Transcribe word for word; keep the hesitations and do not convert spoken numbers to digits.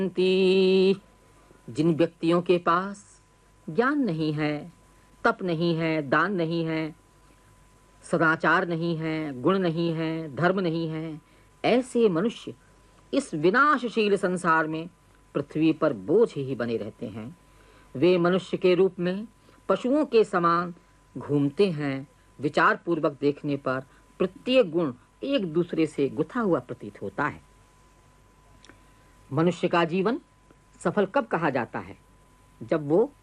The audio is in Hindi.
जिन व्यक्तियों के पास ज्ञान नहीं है, तप नहीं है, दान नहीं है, सदाचार नहीं है, गुण नहीं है, धर्म नहीं है, ऐसे मनुष्य इस विनाशशील संसार में पृथ्वी पर बोझ ही बने रहते हैं। वे मनुष्य के रूप में पशुओं के समान घूमते हैं। विचार पूर्वक देखने पर प्रत्येक गुण एक दूसरे से गुथा हुआ प्रतीत होता है। मनुष्य का जीवन सफल कब कहा जाता है? जब वो